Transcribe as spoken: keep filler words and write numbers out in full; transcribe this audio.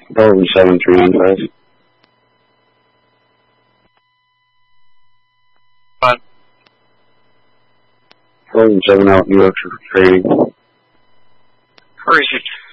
Probably seven three one five. Fine. Probably seven out New York for training. Where is it?